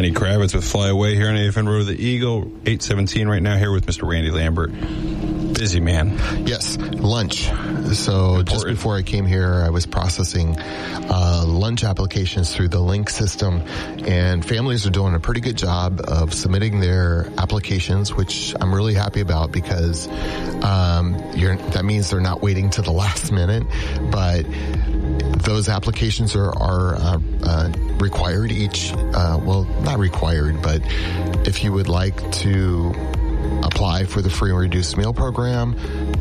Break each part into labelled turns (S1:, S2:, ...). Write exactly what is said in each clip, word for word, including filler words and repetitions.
S1: Lenny Kravitz with Fly Away here on A F N Road of the Eagle, eight seventeen right now here with Mister Randy Lambert. Busy man.
S2: Yes, lunch. So Important. Just before I came here, I was processing uh, lunch applications through the Link system, and families are doing a pretty good job of submitting their applications, which I'm really happy about because um, you're, that means they're not waiting to the last minute, but those applications are, are uh, uh, required each, uh, well, not required, but if you would like to apply for the free and reduced meal program,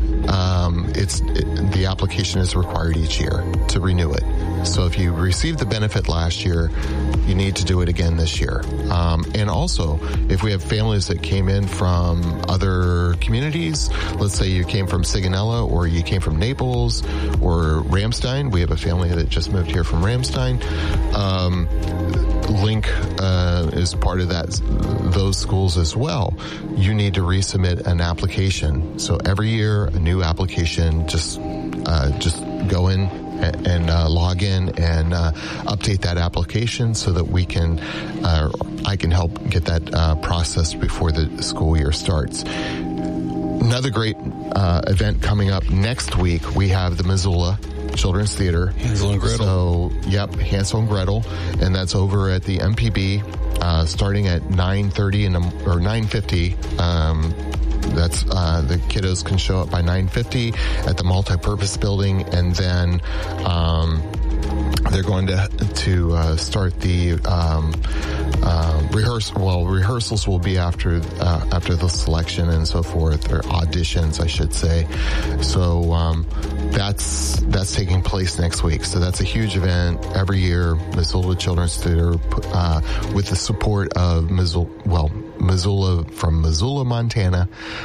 S2: um, it's it, the application is required each year to renew it. So if you received the benefit last year, you need to do it again this year. Um, and also, if we have families that came in from other communities, let's say you came from Sigonella or you came from Naples or Ramstein, we have a family that just moved here from Ramstein. Um, Link uh, is part of that, those schools as well. You need to resubmit an application. So every year, a new application, just uh, just go in and, and uh, log in and uh, update that application so that we can, uh, I can help get that uh, processed before the school year starts. Another great uh, event coming up next week, we have the Missoula Children's Theater.
S1: Hansel and Gretel.
S2: So, yep, Hansel and Gretel, and that's over at the M P B, uh, starting at nine thirty in the, or nine fifty. Um, that's uh, the kiddos can show up by nine fifty at the multipurpose building, and then um, they're going to to uh, start the um, uh, rehearsal. Well, rehearsals will be after uh, after the selection and so forth, or auditions, I should say. So um, that's that's taking place next week. So that's a huge event every year. Missoula Children's Theater, uh, with the support of Missoula, well, Missoula from Missoula, Montana.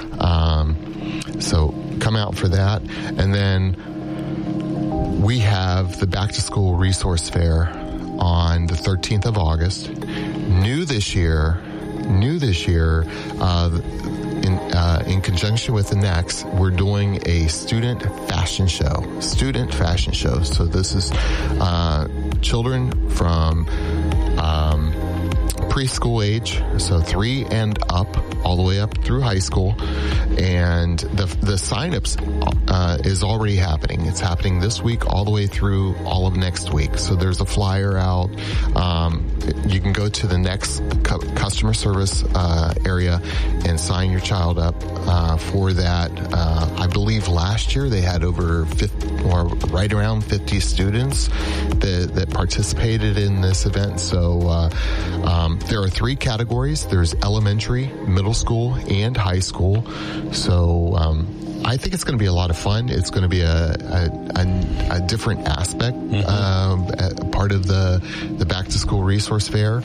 S2: Um, so come out for that, and then we have the Back to School Resource Fair on the thirteenth of August. New this year, new this year, uh, in, uh, in conjunction with the next, we're doing a student fashion show. Student fashion show. So this is, uh, children from, um, preschool age, so three and up, all the way up through high school, and the the sign-ups uh, is already happening. It's happening this week all the way through all of next week. So there's a flyer out. Um, you can go to the next cu- customer service uh, area and sign your child up uh, for that. Uh, I believe last year they had over fifty, or right around fifty students that, that participated in this event. So uh, um, there are three categories. There's elementary, middle school, and high school. So um, I think it's going to be a lot of fun. It's going to be a, a, a, a different aspect, mm-hmm. um, a part of the, the Back to School Resource Fair.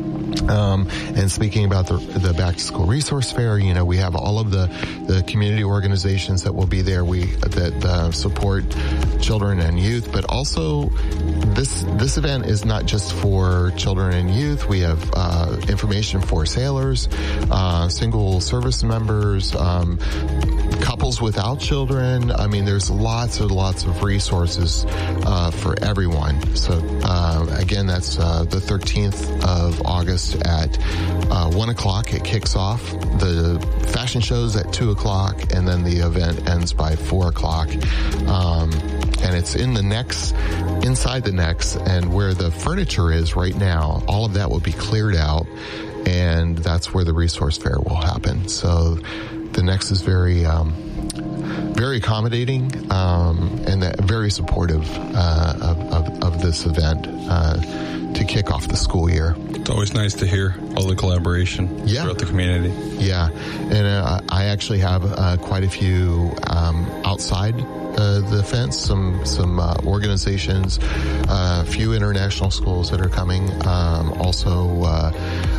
S2: Um, and speaking about the, the Back to School Resource Fair, you know, we have all of the, the community organizations that will be there. We that uh, support children and youth, but also this this event is not just for children and youth. We have uh, information for sailors, uh, single service members, um, couples without children. I mean, there's lots and lots of resources uh, for everyone. So uh, again, that's uh, the thirteenth of August at uh, one o'clock. It kicks off. The fashion show's at two o'clock, and then the event ends by four o'clock. Um, and it's in the Nex, inside the Nex, and where the furniture is right now, all of that will be cleared out, and that's where the resource fair will happen. So the Nex is very, um, very accommodating, um, and that, very supportive uh, of, of, of this event uh, to kick off the school year.
S1: It's always nice to hear all the collaboration yeah. throughout the community.
S2: Yeah, and uh, I actually have uh, quite a few um, outside uh, the fence, some some uh, organizations, a uh, few international schools that are coming. Um, also, uh,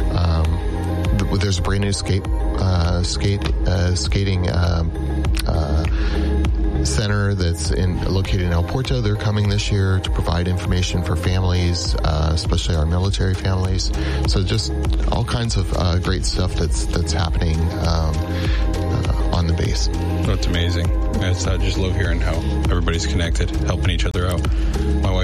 S2: um, there's a brand new skate uh, skate uh, skating um, uh, center that's in located in El Porto. They're coming this year to provide information for families, uh, especially our military families. So just all kinds of uh, great stuff that's that's happening um, uh, on the base.
S1: That's amazing. It's, I just love hearing how everybody's connected, helping each other out. My wife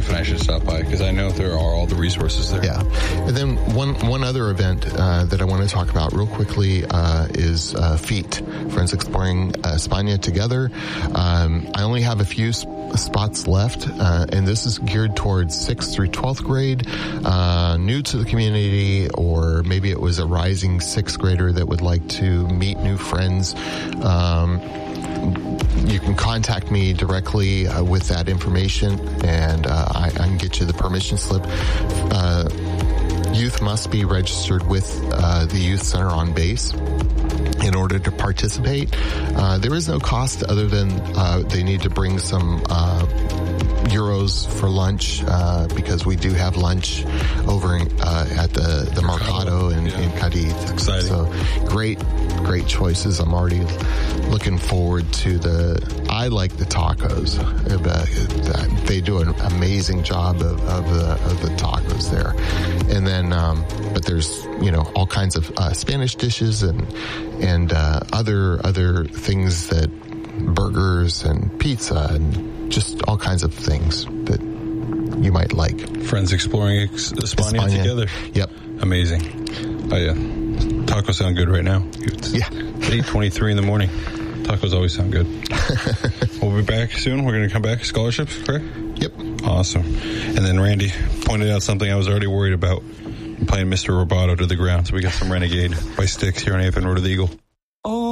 S1: definitely I should stop by because I know there are all the resources there.
S2: Yeah. And then one one other event uh, that I want to talk about real quickly uh, is uh, FEAT, Friends Exploring uh, España Together. Um, I only have a few sp- spots left, uh, and this is geared towards sixth through twelfth grade, uh, new to the community, or maybe it was a rising sixth grader that would like to meet new friends. Um, You can contact me directly uh, with that information, and uh, I, I can get you the permission slip. Uh, youth must be registered with uh, the Youth Center on base in order to participate. Uh, there is no cost other than uh, they need to bring some uh, euros for lunch uh, because we do have lunch over in, uh, at the, the Mercado in,
S1: yeah.
S2: in Cadiz.
S1: Exciting.
S2: So great, great choices. I'm already looking forward to the, I like the tacos. Uh, they do an amazing job of, of, the, of the tacos there. And then, um, but there's, you know, all kinds of uh, Spanish dishes and, and uh, other, other things that burgers and pizza and just all kinds of things that you might like.
S1: Friends Exploring España, España. Together.
S2: Yep.
S1: Amazing. Oh, yeah. Tacos sound good right now. It's
S2: yeah.
S1: eight twenty-three in the morning. Tacos always sound good. We'll be back soon. We're going to come back. Scholarships, correct?
S2: Yep.
S1: Awesome. And then Randy pointed out something I was already worried about. Playing Mister Roboto to the ground. So we got some Renegade by Styx here on A F N Road to the Eagle.